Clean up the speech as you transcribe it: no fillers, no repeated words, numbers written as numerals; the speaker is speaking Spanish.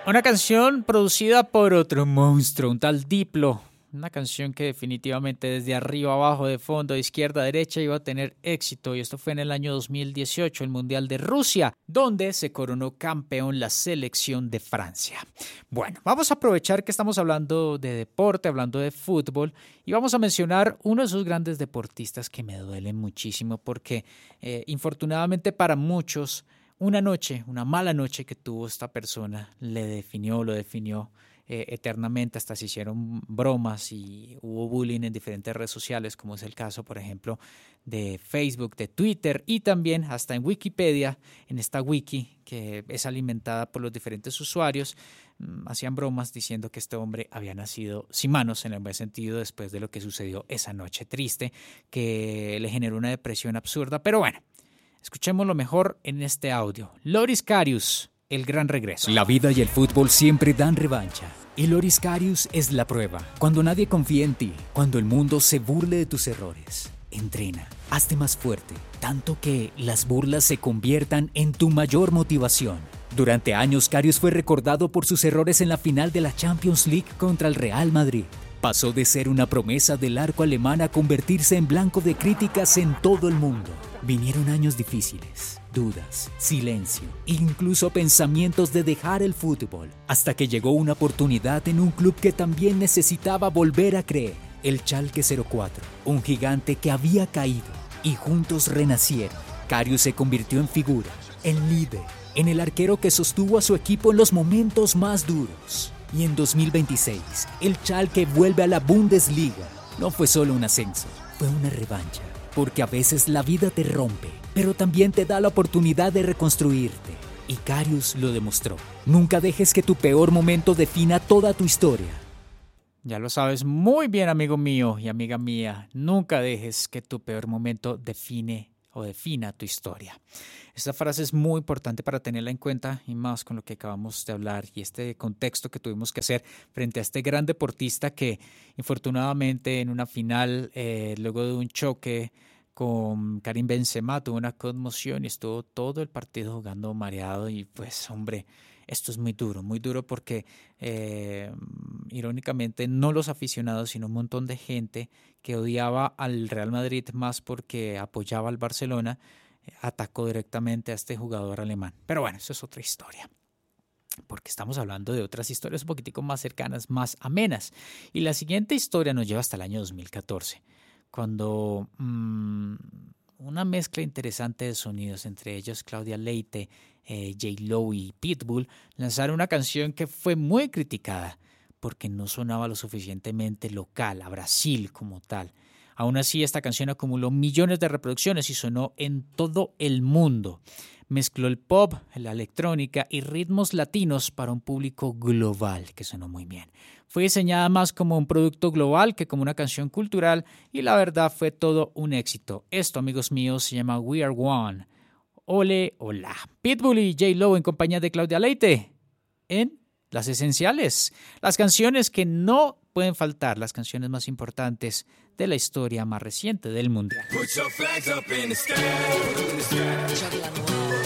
Una canción producida por otro monstruo, un tal Diplo. Una canción que definitivamente desde arriba abajo, de fondo, de izquierda a derecha iba a tener éxito. Y esto fue en el año 2018, el Mundial de Rusia, donde se coronó campeón la selección de Francia. Bueno, vamos a aprovechar que estamos hablando de deporte, hablando de fútbol, y vamos a mencionar uno de esos grandes deportistas que me duelen muchísimo porque, infortunadamente para muchos, una mala noche que tuvo esta persona, lo definió eternamente, hasta se hicieron bromas y hubo bullying en diferentes redes sociales, como es el caso, por ejemplo, de Facebook, de Twitter y también hasta en Wikipedia, en esta wiki que es alimentada por los diferentes usuarios, hacían bromas diciendo que este hombre había nacido sin manos, en el buen sentido, después de lo que sucedió esa noche triste, que le generó una depresión absurda. Pero bueno, escuchemos lo mejor en este audio. Loris Karius, el gran regreso. La vida y el fútbol siempre dan revancha. Y Loris Karius es la prueba. Cuando nadie confía en ti, cuando el mundo se burle de tus errores, entrena, hazte más fuerte, tanto que las burlas se conviertan en tu mayor motivación. Durante años, Karius fue recordado por sus errores en la final de la Champions League contra el Real Madrid. Pasó de ser una promesa del arco alemán a convertirse en blanco de críticas en todo el mundo. Vinieron años difíciles, dudas, silencio, incluso pensamientos de dejar el fútbol, hasta que llegó una oportunidad en un club que también necesitaba volver a creer, el Schalke 04, un gigante que había caído y juntos renacieron. Karius se convirtió en figura, en líder, en el arquero que sostuvo a su equipo en los momentos más duros. Y en 2026, el Schalke vuelve a la Bundesliga. No fue solo un ascenso, fue una revancha. Porque a veces la vida te rompe, pero también te da la oportunidad de reconstruirte. Y Karius lo demostró. Nunca dejes que tu peor momento defina toda tu historia. Ya lo sabes muy bien, amigo mío y amiga mía. Nunca dejes que tu peor momento defina tu historia. Esta frase es muy importante para tenerla en cuenta y más con lo que acabamos de hablar y este contexto que tuvimos que hacer frente a este gran deportista que infortunadamente en una final, luego de un choque con Karim Benzema, tuvo una conmoción y estuvo todo el partido jugando mareado y pues hombre, esto es muy duro porque irónicamente no los aficionados sino un montón de gente que odiaba al Real Madrid más porque apoyaba al Barcelona, atacó directamente a este jugador alemán. Pero bueno, eso es otra historia, porque estamos hablando de otras historias un poquitico más cercanas, más amenas. Y la siguiente historia nos lleva hasta el año 2014, cuando una mezcla interesante de sonidos, entre ellos Claudia Leite, J-Lo y Pitbull, lanzaron una canción que fue muy criticada porque no sonaba lo suficientemente local, a Brasil como tal. Aún así, esta canción acumuló millones de reproducciones y sonó en todo el mundo. Mezcló el pop, la electrónica y ritmos latinos para un público global, que sonó muy bien. Fue diseñada más como un producto global que como una canción cultural y la verdad fue todo un éxito. Esto, amigos míos, se llama We Are One. Ole, hola. Pitbull y J-Lo en compañía de Claudia Leite en Las Esenciales. Las canciones que no pueden faltar, las canciones más importantes de la historia más reciente del mundial.